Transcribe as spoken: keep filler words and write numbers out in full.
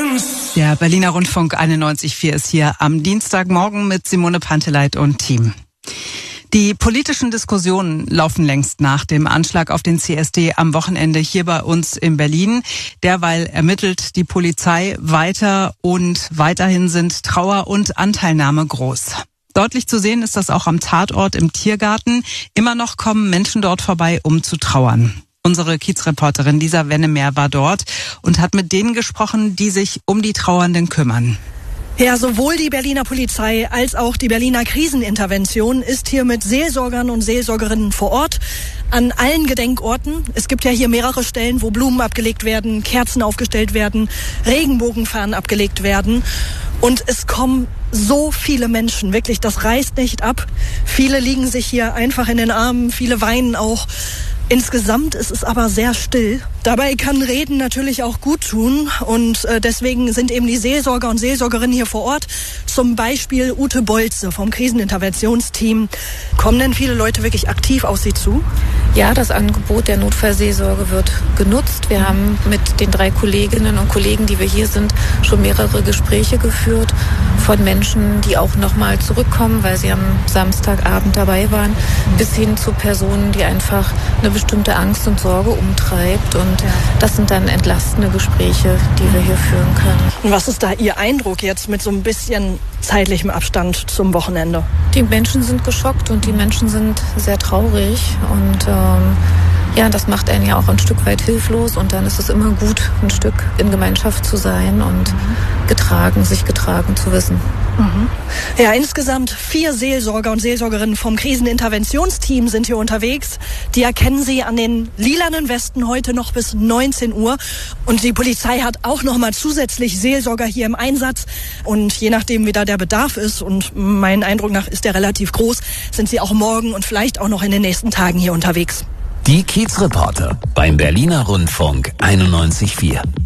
Der Berliner Rundfunk einundneunzig Komma vier ist hier am Dienstagmorgen mit Simone Panteleit und Team. Die politischen Diskussionen laufen längst nach dem Anschlag auf den C S D am Wochenende hier bei uns in Berlin. Derweil ermittelt die Polizei weiter und weiterhin sind Trauer und Anteilnahme groß. Deutlich zu sehen ist das auch am Tatort im Tiergarten. Immer noch kommen Menschen dort vorbei, um zu trauern. Unsere Kiezreporterin Lisa Wennemer war dort und hat mit denen gesprochen, die sich um die Trauernden kümmern. Ja, sowohl die Berliner Polizei als auch die Berliner Krisenintervention ist hier mit Seelsorgern und Seelsorgerinnen vor Ort an allen Gedenkorten. Es gibt ja hier mehrere Stellen, wo Blumen abgelegt werden, Kerzen aufgestellt werden, Regenbogenfahnen abgelegt werden. Und es kommen so viele Menschen, wirklich, das reißt nicht ab. Viele liegen sich hier einfach in den Armen, viele weinen auch. Insgesamt ist es aber sehr still. Dabei kann Reden natürlich auch gut tun und äh, deswegen sind eben die Seelsorger und Seelsorgerinnen hier vor Ort. Zum Beispiel Ute Bolze vom Kriseninterventionsteam. Kommen denn viele Leute wirklich aktiv auf Sie zu? Ja, das Angebot der Notfallseelsorge wird genutzt. Wir haben mit den drei Kolleginnen und Kollegen, die wir hier sind, schon mehrere Gespräche geführt von Menschen, die auch nochmal zurückkommen, weil sie am Samstagabend dabei waren, bis hin zu Personen, die einfach eine bestimmte Angst und Sorge umtreibt. Und das sind dann entlastende Gespräche, die wir hier führen können. Und was ist da Ihr Eindruck jetzt mit so ein bisschen zeitlichem Abstand zum Wochenende? Die Menschen sind geschockt und die Menschen sind sehr traurig und ähm, ja, das macht einen ja auch ein Stück weit hilflos und dann ist es immer gut, ein Stück in Gemeinschaft zu sein und mhm. getragen, sich getragen zu wissen. Mhm. Ja, insgesamt vier Seelsorger und Seelsorgerinnen vom Kriseninterventionsteam sind hier unterwegs. Die erkennen Sie an den lilanen Westen heute noch bis neunzehn Uhr. Und die Polizei hat auch noch mal zusätzlich Seelsorger hier im Einsatz. Und je nachdem, wie da der Bedarf ist, und meinen Eindruck nach ist der relativ groß, sind sie auch morgen und vielleicht auch noch in den nächsten Tagen hier unterwegs. Die Kiezreporter beim Berliner Rundfunk einundneunzig Komma vier.